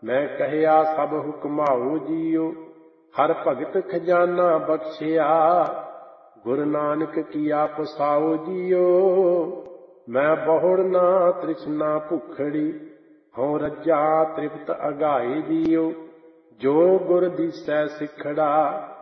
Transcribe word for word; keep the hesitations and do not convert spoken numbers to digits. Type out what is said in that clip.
ਮੈਂ ਕਹਿਆ ਸਭ ਹੁਕਮਾਓ ਜੀਓ, ਹਰ ਭਗਤ ਖਜ਼ਾਨਾ ਬਖਸ਼ਿਆ। ਗੁਰੂ ਨਾਨਕ ਕੀਆ ਪਸਾਓ ਜੀਓ, ਮੈਂ ਬਹੁੜ ਨਾ ਤ੍ਰਿਸ਼ਨਾ ਭੁਖੜੀ। ਹਉ ਰੱਜਾ ਤ੍ਰਿਪਤ ਅਗਾਏ ਜੀਓ, ਜੋ ਗੁਰ ਦੀਸੈ ਸਿਖੜਾ।